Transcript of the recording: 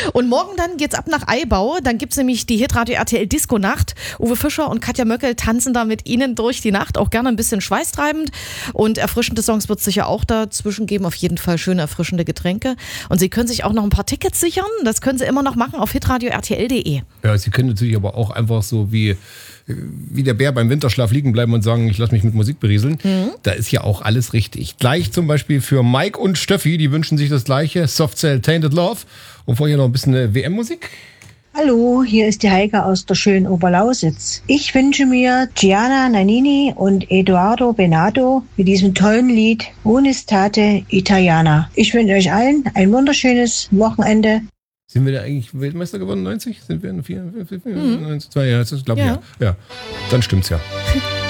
Und morgen dann geht's ab nach Eibau. Dann gibt's nämlich die Hitradio RTL Disco-Nacht. Uwe Fischer und Katja Möckel tanzen da mit Ihnen durch die Nacht. Auch gerne ein bisschen schweißtreibend. Und erfrischende Songs wird es sicher auch dazwischen geben. Auf jeden Fall schöne erfrischende Getränke. Und Sie können sich auch noch ein paar Tickets sichern. Das können Sie immer noch machen auf hitradio-rtl.de. Ja, Sie können natürlich aber auch einfach so wie der Bär beim Winterschlaf liegen bleiben und sagen, ich lasse mich mit Musik berieseln. Da ist ja auch alles richtig. Gleich zum Beispiel für Mike und Steffi, die wünschen sich das Gleiche. Soft Cell, Tainted Love. Und vorher noch ein bisschen WM-Musik. Hallo, hier ist die Heike aus der schönen Oberlausitz. Ich wünsche mir Gianna Nannini und Edoardo Benato mit diesem tollen Lied Unistate Italiana. Ich wünsche euch allen ein wunderschönes Wochenende. Sind wir da eigentlich Weltmeister geworden, 90? Sind wir in 94, 92? Ja, das glaube ich, ja. Dann stimmt's ja.